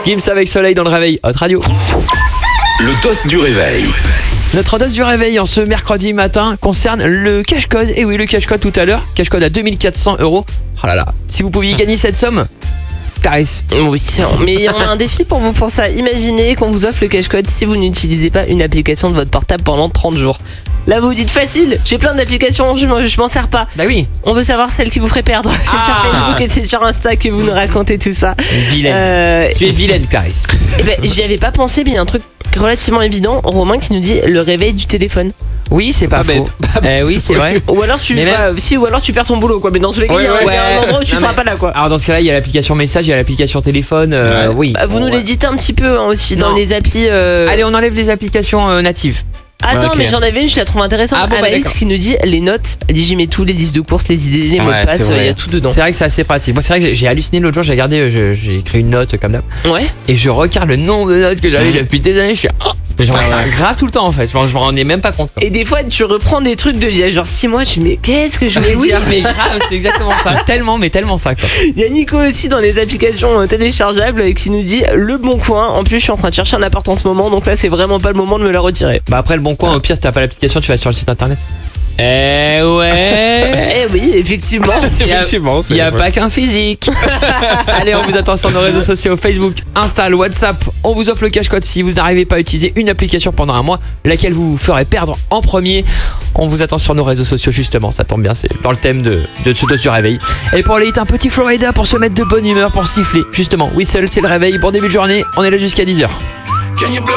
Gims avec Soleil dans le réveil, Hot Radio. Le toss du réveil. Notre dose du réveil en ce mercredi matin concerne le cash-code. Et oui, le cash-code tout à l'heure. Cash-code à 2400 €. Oh là là. Si vous pouviez gagner cette somme, Caris. Oui, mais on a un défi pour vous pour ça. Imaginez qu'on vous offre le cash-code si vous n'utilisez pas une application de votre portable pendant 30 jours. Là, vous vous dites facile, j'ai plein d'applications, je m'en sers pas. Bah oui. On veut savoir celle qui vous ferait perdre. C'est sur Facebook et c'est sur Insta que vous nous racontez tout ça. Vilaine. Tu es vilaine, Caris. Eh ben, j'y avais pas pensé, mais il y a un truc relativement évident. Romain qui nous dit le réveil du téléphone. Oui, c'est pas faux. bête. Oui, c'est vrai. Ou alors tu perds ton boulot, quoi. Mais dans tous les cas, il y a un endroit où tu seras pas là, quoi. Alors dans ce cas-là, il y a l'application message, il y a l'application téléphone. Oui. Bah, vous nous l'éditez un petit peu aussi dans les applis. Allez, on enlève les applications natives. Attends, mais j'en avais une, je la trouve intéressante. Anaïs qui nous dit les notes. Elle dit j'y mets tout, les listes de courses, les idées, les mots de passe, il y a tout dedans. C'est vrai que c'est assez pratique. Moi, c'est vrai que j'ai halluciné l'autre jour, j'ai regardé, j'ai écrit une note comme d'hab. Ouais. Et je regarde le nombre de notes que j'avais depuis des années. Je suis grave tout le temps en fait. Je me rendais même pas compte. Quoi. Et des fois, tu reprends des trucs de genre 6 mois, tu dis mais qu'est-ce que je voulais dire. Mais grave, c'est exactement ça. Tellement ça quoi. Il y a Nico aussi dans les applications téléchargeables qui nous dit le Bon Coin. En plus, je suis en train de chercher un appart en ce moment, donc là, c'est vraiment pas le moment de me la retirer. Bah après le Bon Coin, au pire, si t'as pas l'application, tu vas sur le site internet. Eh ouais. Eh oui, effectivement. Il y a pas qu'un physique. Allez, on vous attend sur nos réseaux sociaux, Facebook, Insta, WhatsApp. On vous offre le cash-code si vous n'arrivez pas à utiliser une application pendant un mois, laquelle vous ferait perdre en premier. On vous attend sur nos réseaux sociaux justement, ça tombe bien, c'est dans le thème de ce dos du réveil. Et pour les hits, un petit Florida pour se mettre de bonne humeur, pour siffler. Justement, Whistle, c'est le réveil. Bon début de journée, on est là jusqu'à 10h. Can you blow